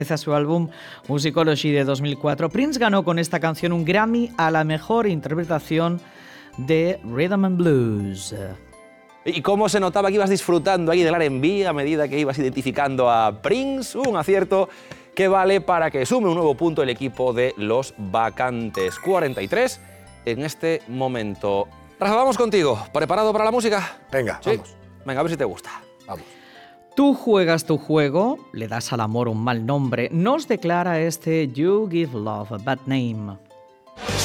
A su álbum Musicology de 2004, Prince ganó con esta canción un Grammy a la mejor interpretación de Rhythm and Blues. ¿Y cómo se notaba que ibas disfrutando ahí del R&B a medida que ibas identificando a Prince? Un acierto que vale para que sume un nuevo punto el equipo de Los Vacantes. 43 en este momento. Rafa, vamos contigo. ¿Preparado para la música? Venga, ¿Sí? vamos. Venga, a ver si te gusta. Vamos. Tú juegas tu juego, le das al amor un mal nombre, nos declara este You Give Love a Bad Name.